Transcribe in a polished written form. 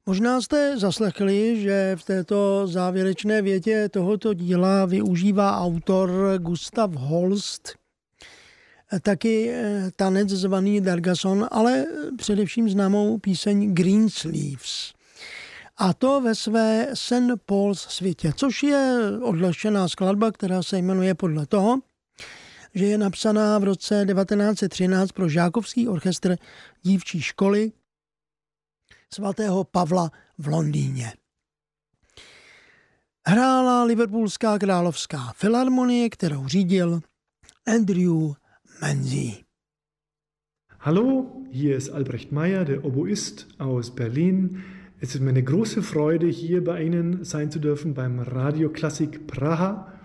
Možná jste zaslechli, že v této závěrečné větě tohoto díla využívá autor Gustav Holst taky tanec zvaný Dargason, ale především známou píseň Greensleeves. A to ve své St. Paul's světě, což je odlehčená skladba, která se jmenuje podle toho, že je napsaná v roce 1913 pro žákovský orchestr dívčí školy svatého Pavla v Londýně. Hrála Liverpoolská královská filharmonie, kterou řídil Andrew Manzi. Hallo, hier ist Albrecht Meyer, der Oboist aus Berlin. Es ist mir eine große Freude, hier bei Ihnen sein zu dürfen beim Radio Klassik Praha.